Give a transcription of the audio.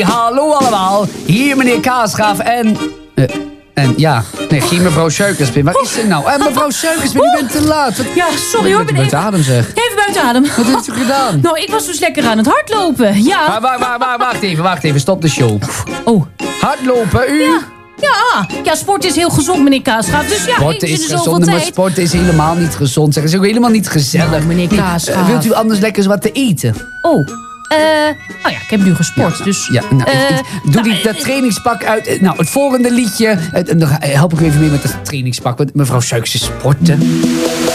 Hallo allemaal, hier meneer Kaasgraaf en geen mevrouw Suikerspin. Waar is ze nou? Mevrouw Suikerspin, u bent te laat. Ja, sorry hoor, ben buiten adem zeg. Even buiten adem. Wat heeft u gedaan? Nou, ik was dus lekker aan het hardlopen, ja. Wacht even, stop de show. Oh. Hardlopen, u? Ja, sport is heel gezond, meneer Kaasgraaf. Dus ja, Sport eens is in de zoveel gezond, maar tijd. sport is helemaal niet gezond. Zeg, het is ook helemaal niet gezellig. Nou, meneer Kaasgraaf. Wilt u anders lekker eens wat te eten? Nou ja, ik heb nu gesport, dus... Ja, doe dat trainingspak uit. Het volgende liedje. Dan help ik u even mee met dat trainingspak. Want mevrouw Suiks is sporten.